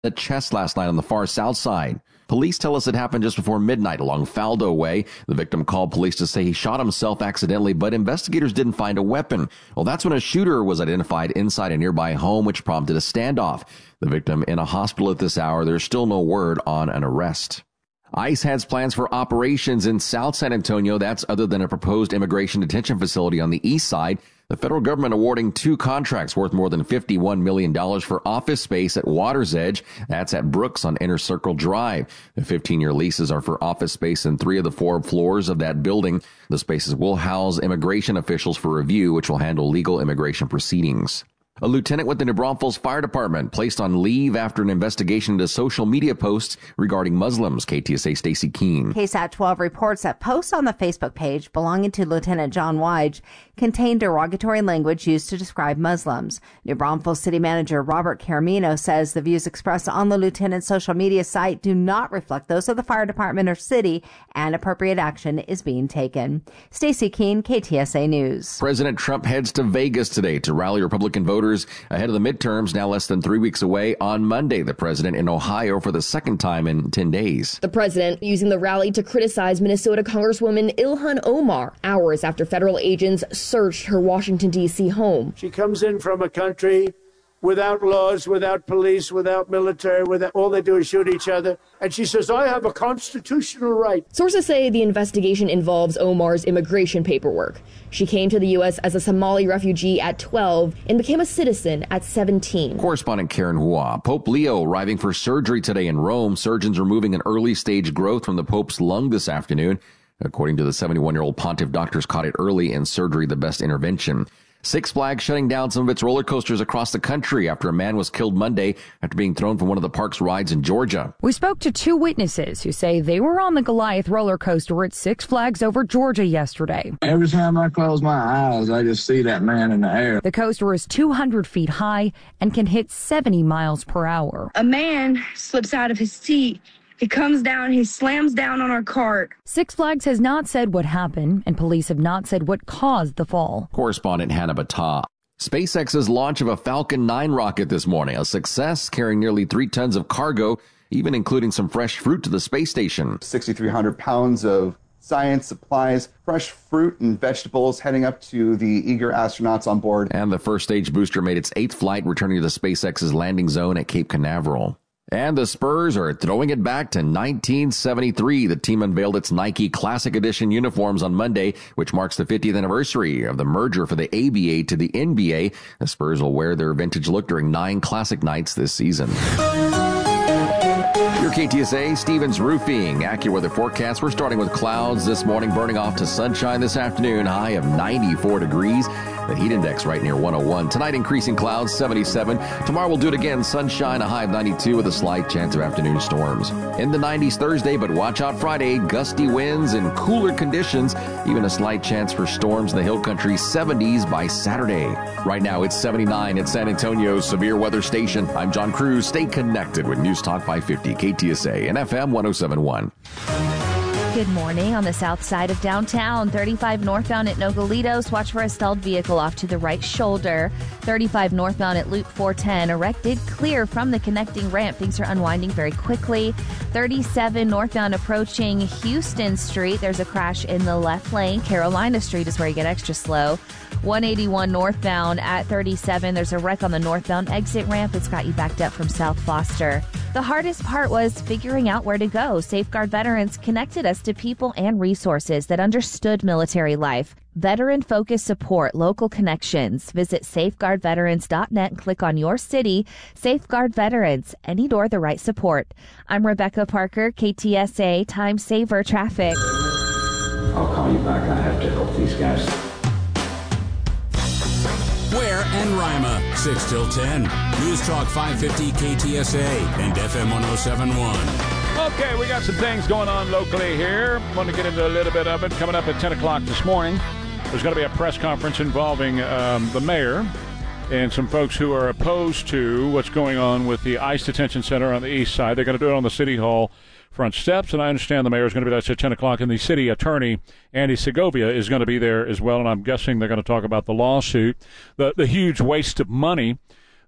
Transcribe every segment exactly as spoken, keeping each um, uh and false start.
the chest last night on the far south side. Police tell us it happened just before midnight along Faldo Way. The victim called police to say he shot himself accidentally, but investigators didn't find a weapon. Well, that's when a shooter was identified inside a nearby home, which prompted a standoff. The victim in a hospital at this hour. There's still no word on an arrest. ICE has plans for operations in South San Antonio. That's other than a proposed immigration detention facility on the east side. The federal government awarding two contracts worth more than fifty-one million dollars for office space at Water's Edge. That's at Brooks on Inner Circle Drive. The fifteen-year leases are for office space in three of the four floors of that building. The spaces will house immigration officials for review, which will handle legal immigration proceedings. A lieutenant with the New Braunfels Fire Department placed on leave after an investigation into social media posts regarding Muslims. K T S A Stacey Keene. K S A T twelve reports that posts on the Facebook page belonging to Lieutenant John Wige contained derogatory language used to describe Muslims. New Braunfels City Manager Robert Caramino says the views expressed on the lieutenant's social media site do not reflect those of the fire department or city, and appropriate action is being taken. Stacey Keene, K T S A News. President Trump heads to Vegas today to rally Republican voters ahead of the midterms, now less than three weeks away. On Monday, the president in Ohio for the second time in ten days. The president using the rally to criticize Minnesota Congresswoman Ilhan Omar hours after federal agents searched her Washington, D C home. She comes in from a country without laws, without police, without military, without, all they do is shoot each other. And she says, I have a constitutional right. Sources say the investigation involves Omar's immigration paperwork. She came to the U S as a Somali refugee at twelve and became a citizen at seventeen. Correspondent Karen Hua. Pope Leo arriving for surgery today in Rome. Surgeons removing an early stage growth from the Pope's lung this afternoon. According to the seventy-one-year-old pontiff, doctors caught it early and surgery the best intervention. Six Flags shutting down some of its roller coasters across the country after a man was killed Monday after being thrown from one of the park's rides in Georgia. We spoke to two witnesses who say they were on the Goliath roller coaster at Six Flags over Georgia yesterday. Every time I close my eyes, I just see that man in the air. The coaster is two hundred feet high and can hit seventy miles per hour. A man slips out of his seat. He comes down, he slams down on our cart. Six Flags has not said what happened, and police have not said what caused the fall. Correspondent Hannah Battah. SpaceX's launch of a Falcon nine rocket this morning, a success carrying nearly three tons of cargo, even including some fresh fruit to the space station. six thousand three hundred pounds of science supplies, fresh fruit and vegetables heading up to the eager astronauts on board. And the first stage booster made its eighth flight, returning to the SpaceX's landing zone at Cape Canaveral. And the Spurs are throwing it back to nineteen seventy-three. The team unveiled its Nike Classic Edition uniforms on Monday, which marks the fiftieth anniversary of the merger for the A B A to the N B A. The Spurs will wear their vintage look during nine classic nights this season. Your K T S A, Stevens Roofing. AccuWeather forecast. We're starting with clouds this morning, burning off to sunshine this afternoon. High of ninety-four degrees. The heat index right near one oh one. Tonight, increasing clouds, seventy-seven. Tomorrow, we'll do it again. Sunshine, a high of ninety-two with a slight chance of afternoon storms. In the nineties Thursday, but watch out Friday. Gusty winds and cooler conditions. Even a slight chance for storms in the hill country. seventies by Saturday. Right now, it's seventy-nine at San Antonio's severe weather station. I'm John Cruz. Stay connected with News Talk five fifty, K T S A, and F M one oh seven point one. Good morning. On the south side of downtown, thirty-five northbound at Nogalitos. Watch for a stalled vehicle off to the right shoulder. thirty-five northbound at Loop four ten. Erected clear from the connecting ramp. Things are unwinding very quickly. thirty-seven northbound approaching Houston Street. There's a crash in the left lane. Carolina Street is where you get extra slow. one eighty-one northbound at thirty-seven. There's a wreck on the northbound exit ramp. It's got you backed up from South Foster. The hardest part was figuring out where to go. Safeguard Veterans connected us to people and resources that understood military life. Veteran-focused support, local connections. Visit safeguard veterans dot net and click on your city. Safeguard Veterans, any door the right support. I'm Rebecca Parker, K T S A Time Saver Traffic. I'll call you back. I have to help these guys. Ware and Rima, six till ten. News Talk five fifty K T S A and F M one oh seven point one. Okay, we got some things going on locally here. Want to get into a little bit of it. Coming up at ten o'clock this morning, there's going to be a press conference involving um, the mayor and some folks who are opposed to what's going on with the ICE detention center on the east side. They're going to do it on the City Hall front steps, and I understand the mayor is going to be there at ten o'clock, and the city attorney, Andy Segovia, is going to be there as well, and I'm guessing they're going to talk about the lawsuit, the, the huge waste of money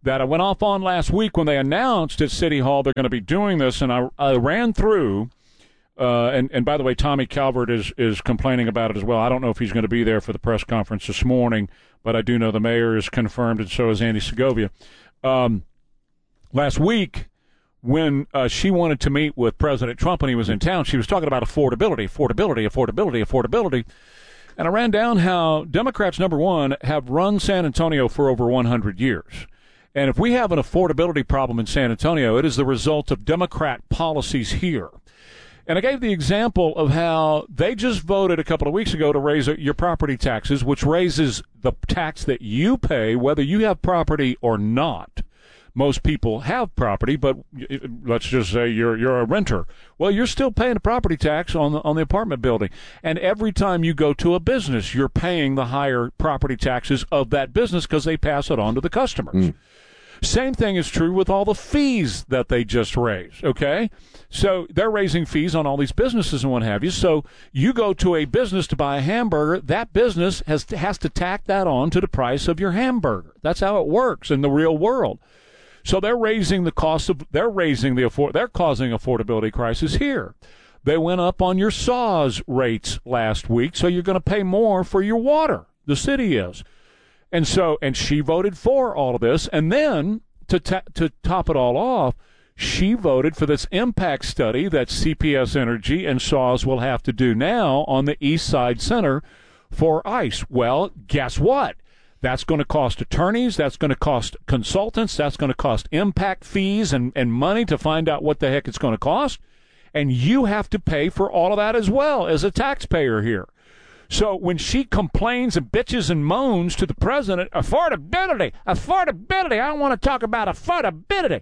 that I went off on last week when they announced at City Hall they're going to be doing this, and I, I ran through, uh, and, and by the way, Tommy Calvert is, is complaining about it as well. I don't know if he's going to be there for the press conference this morning, but I do know the mayor is confirmed, and so is Andy Segovia. Um, last week, when uh, she wanted to meet with President Trump when he was in town, she was talking about affordability, affordability, affordability, affordability. And I ran down how Democrats, number one, have run San Antonio for over one hundred years. And if we have an affordability problem in San Antonio, it is the result of Democrat policies here. And I gave the example of how they just voted a couple of weeks ago to raise your property taxes, which raises the tax that you pay, whether you have property or not. Most people have property, but let's just say you're you're a renter. Well, you're still paying a property tax on the on the apartment building. And every time you go to a business, you're paying the higher property taxes of that business because they pass it on to the customers. Mm. Same thing is true with all the fees that they just raised, okay? So they're raising fees on all these businesses and what have you. So you go to a business to buy a hamburger, that business has to, has to tack that on to the price of your hamburger. That's how it works in the real world. So they're raising the cost of, they're raising the, afford, they're causing affordability crisis here. They went up on your S A W S rates last week, so you're going to pay more for your water. The city is. And so, and she voted for all of this. And then, to ta- to top it all off, she voted for this impact study that C P S Energy and S A W S will have to do now on the East Side Center for ICE. Well, guess what? That's going to cost attorneys. That's going to cost consultants. That's going to cost impact fees and, and money to find out what the heck it's going to cost. And you have to pay for all of that as well as a taxpayer here. So when she complains and bitches and moans to the president, affordability, affordability, I don't want to talk about affordability.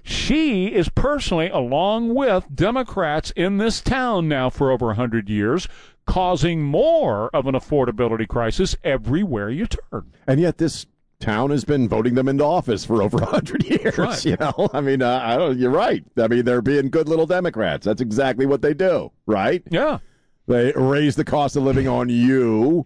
She is personally, along with Democrats in this town now for over one hundred years, causing more of an affordability crisis everywhere you turn. And yet this town has been voting them into office for over one hundred years. Right. You know, I mean, uh, I don't, you're right. I mean, they're being good little Democrats. That's exactly what they do, right? Yeah. They raise the cost of living on you.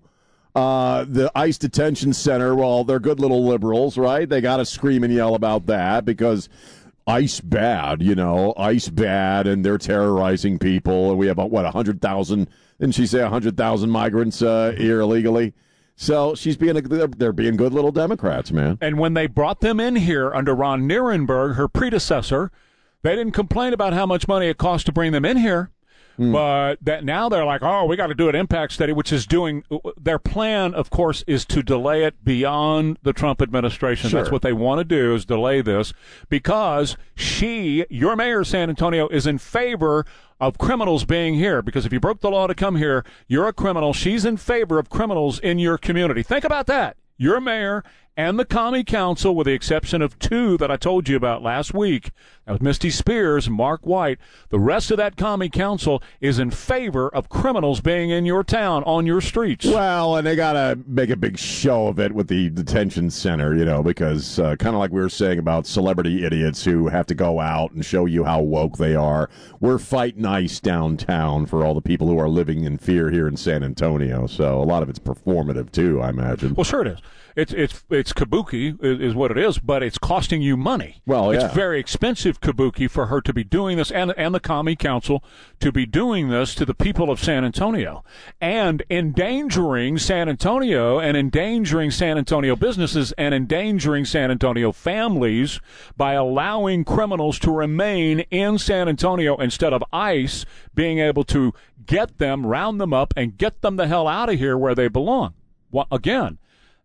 Uh, the ICE detention center, well, they're good little liberals, right? They got to scream and yell about that because ICE bad, you know, ICE bad, and they're terrorizing people. And we have, what, one hundred thousand, didn't she say one hundred thousand migrants uh, here illegally? So she's being, a, they're, they're being good little Democrats, man. And when they brought them in here under Ron Nirenberg, her predecessor, they didn't complain about how much money it cost to bring them in here. Mm. But that now they're like, oh, we got to do an impact study, which is doing their plan, of course, is to delay it beyond the Trump administration. Sure. That's what they want to do, is delay this because she, your mayor of San Antonio, is in favor of criminals being here. Because if you broke the law to come here, you're a criminal. She's in favor of criminals in your community. Think about that. Your mayor and the Commie Council, with the exception of two that I told you about last week, that was Misty Spears and Mark White, the rest of that Commie Council is in favor of criminals being in your town, on your streets. Well, and they got to make a big show of it with the detention center, you know, because uh, kind of like we were saying about celebrity idiots who have to go out and show you how woke they are. We're fighting ICE downtown for all the people who are living in fear here in San Antonio. So a lot of it's performative, too, I imagine. Well, sure it is. It's it's it's kabuki is, is what it is, but it's costing you money. Well, yeah. It's very expensive kabuki for her to be doing this, and and the Commie Council to be doing this to the people of San Antonio, and endangering San Antonio, and endangering San Antonio businesses, and endangering San Antonio families by allowing criminals to remain in San Antonio instead of ICE being able to get them, round them up, and get them the hell out of here where they belong. Well, again,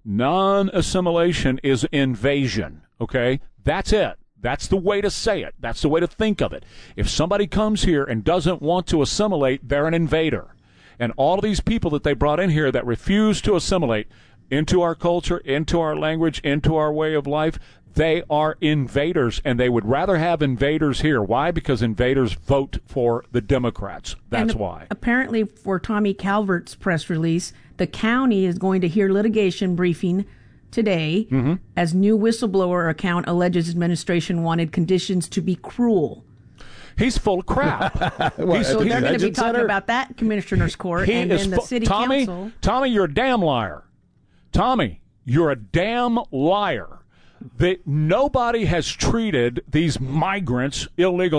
non-assimilation is invasion, okay? That's it. That's the way to say it. That's the way to think of it. If somebody comes here and doesn't want to assimilate, they're an invader. And all of these people that they brought in here that refuse to assimilate into our culture, into our language, into our way of life, they are invaders, and they would rather have invaders here. Why? Because invaders vote for the Democrats. That's and why. Apparently, for Tommy Calvert's press release, the county is going to hear litigation briefing today mm-hmm. as new whistleblower account alleges administration wanted conditions to be cruel. He's full of crap. Well, so they're going to be talking about that commissioner's court he and then the fu- city Tommy, council. Tommy, you're a damn liar. Tommy, you're a damn liar. They, nobody has treated these migrants, illegal